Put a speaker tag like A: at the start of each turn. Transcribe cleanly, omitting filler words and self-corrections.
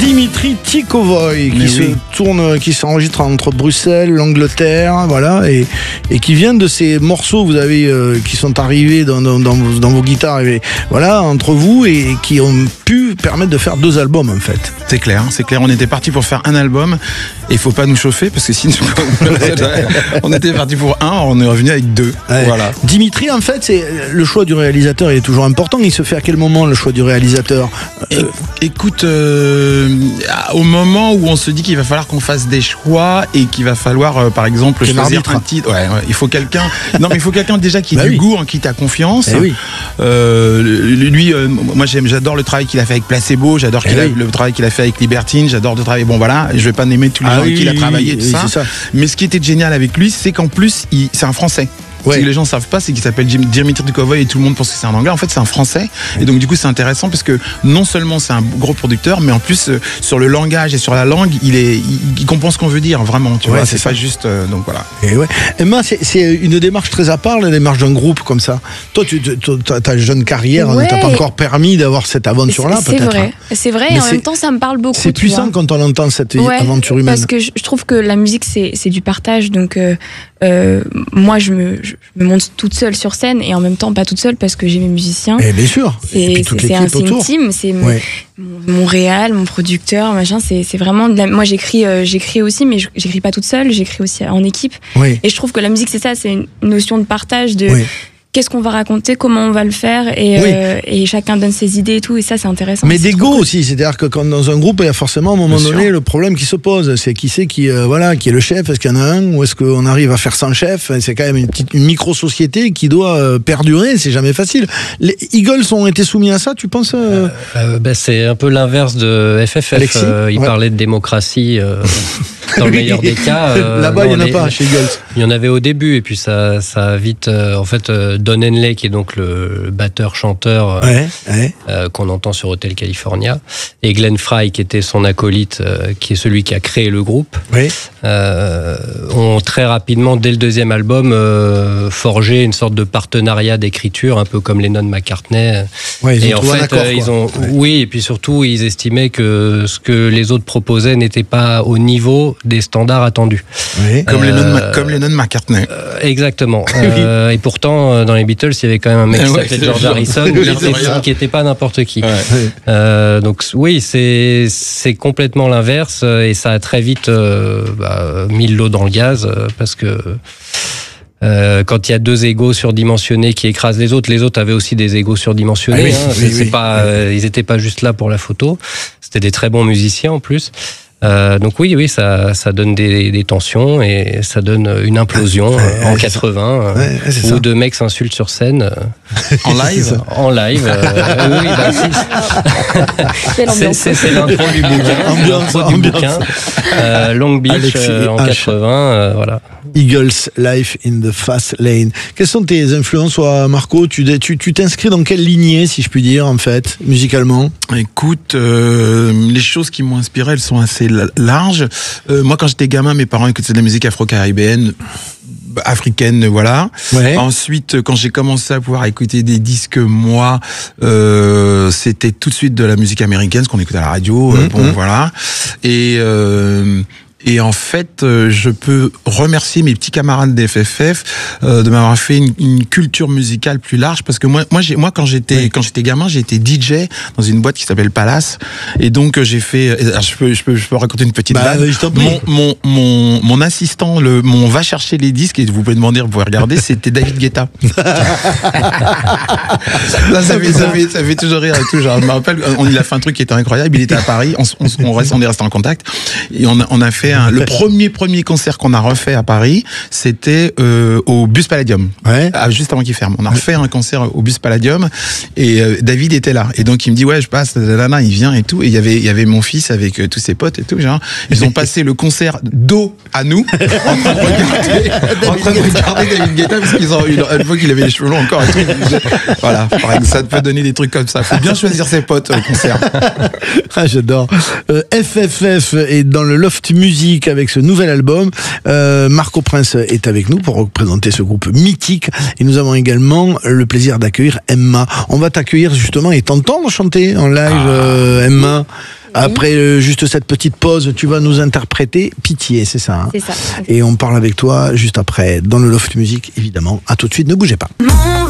A: Dimitri Tikovoy qui s'enregistre entre Bruxelles, l'Angleterre, voilà, et qui vient de ces morceaux vous avez qui sont arrivés dans vos guitares, et voilà, entre vous, et qui ont pu permettre de faire 2 albums en fait.
B: C'est clair. On était parti pour faire un album et il faut pas nous chauffer parce que sinon on était parti pour un, on est revenu avec 2.
A: Ouais.
B: Voilà.
A: Dimitri, en fait, c'est le choix du réalisateur, il est toujours important. Il se fait à quel moment le choix du réalisateur?
B: Écoute, au moment où on se dit qu'il va falloir qu'on fasse des choix et qu'il va falloir, par exemple, choisir un titre. Ouais, il faut quelqu'un. Non, mais il faut quelqu'un déjà qui ait du goût, en qui t'as confiance.
A: Oui.
B: Lui, moi j'adore le travail qu'il a fait avec Placebo, j'adore le travail qu'il a fait avec Libertine, j'adore le travail. Bon voilà, je vais pas nommer tous les gens avec qui il a travaillé, tout ça. Mais ce qui était génial avec lui, c'est qu'en plus, c'est un Français. Ce que les gens ne savent pas, c'est qu'il s'appelle Dimitri Tikovoy et tout le monde pense que c'est un anglais. En fait, c'est un français. Et donc, du coup, c'est intéressant parce que non seulement c'est un gros producteur, mais en plus, sur le langage et sur la langue, il comprend ce qu'on veut dire, vraiment. Tu vois, c'est pas juste. Donc voilà.
A: Et Emma, c'est une démarche très à part, la démarche d'un groupe comme ça. Toi, ta jeune carrière ne t'a pas encore permis d'avoir cette aventure-là, peut-être.
C: C'est vrai, et en même temps, ça me parle beaucoup.
A: C'est puissant quand on entend cette aventure humaine.
C: Parce que je trouve que la musique, c'est du partage. Donc, moi, je me monte toute seule sur scène et en même temps pas toute seule parce que j'ai mes musiciens.
A: Et bien sûr.
C: C'est une team, c'est mon réal, mon producteur, machin. C'est vraiment. Moi, j'écris aussi, mais j'écris pas toute seule. J'écris aussi en équipe.
A: Oui.
C: Et je trouve que la musique, c'est ça, c'est une notion de partage de. Oui. Qu'est-ce qu'on va raconter, comment on va le faire, et chacun donne ses idées et tout, et ça c'est intéressant.
A: Mais d'ego aussi, c'est-à-dire que quand dans un groupe, il y a forcément à un moment donné le problème qui se pose, c'est qui est le chef, est-ce qu'il y en a un, ou est-ce qu'on arrive à faire sans chef? C'est quand même une micro-société qui doit perdurer, c'est jamais facile. Les Eagles ont été soumis à ça, tu penses
D: c'est un peu l'inverse de FFF, il parlait de démocratie... Dans le meilleur des cas,
A: là-bas il n'y en a pas chez Eagles.
D: Il y en avait au début et puis ça a vite en fait Don Henley qui est donc le batteur-chanteur qu'on entend sur Hotel California et Glenn Frey qui était son acolyte qui est celui qui a créé le groupe ont très rapidement dès le 2e album forgé une sorte de partenariat d'écriture un peu comme Lennon-McCartney et en fait et puis surtout ils estimaient que ce que les autres proposaient n'était pas au niveau des standards attendus.
B: Comme Lennon-McCartney.
D: Exactement. Et pourtant, dans les Beatles, il y avait quand même un mec qui s'appelait George Harrison, qui n'était pas n'importe qui. Donc oui, c'est complètement l'inverse, et ça a très vite mis l'eau dans le gaz, parce que quand il y a 2 égos surdimensionnés qui écrasent les autres avaient aussi des égos surdimensionnés. Ils n'étaient pas juste là pour la photo. C'était des très bons musiciens en plus. Donc oui, ça donne des tensions et ça donne une implosion en 80 où 2 mecs s'insultent sur scène
B: en live.
D: En live, c'est l'intro du bouquin. Long Beach en 80, voilà.
A: Eagles, Life in the Fast Lane. Quelles sont tes influences, toi, Marco? Tu t'inscris dans quelle lignée, si je puis dire, en fait, musicalement?
B: Écoute, les choses qui m'ont inspiré, elles sont assez larges. Moi, quand j'étais gamin, mes parents écoutaient de la musique afro-caribéenne, africaine, voilà. Ensuite, quand j'ai commencé à pouvoir écouter des disques, moi, c'était tout de suite de la musique américaine, ce qu'on écoutait à la radio. Voilà. Et en fait, je peux remercier mes petits camarades d'FFF de m'avoir fait une culture musicale plus large, parce que moi quand j'étais gamin, j'ai été DJ dans une boîte qui s'appelle Palace, et donc j'ai fait. Alors je peux raconter une petite blague. Mon assistant, mon va chercher les disques, et vous pouvez demander, vous pouvez regarder, c'était David Guetta. Là, ça fait toujours rire et tout. Genre, je me rappelle, il a fait un truc qui était incroyable. Il était à Paris, on est resté en contact, et on a fait le premier concert qu'on a refait à Paris, c'était au Bus Palladium, juste avant qu'il ferme. On a refait un concert au Bus Palladium, et David était là, et donc il me dit je passe, il vient et tout, et il y avait mon fils avec tous ses potes et tout, genre ils ont passé le concert dos à nous en train de regarder David Guetta, parce qu'ils ont une fois qu'il avait les cheveux longs encore et tout. Voilà, ça peut donner des trucs comme ça. Faut bien choisir ses potes au concert.
A: J'adore. FFF est dans le Loft Music avec ce nouvel album. Marco Prince est avec nous pour représenter ce groupe mythique, et nous avons également le plaisir d'accueillir Emma. On va t'accueillir justement et t'entendre chanter en live, Emma. Après juste cette petite pause, tu vas nous interpréter Pitié, c'est ça, hein?
C: C'est ça.
A: Et on parle avec toi juste après dans le Loft Music, évidemment. À tout de suite, ne bougez pas.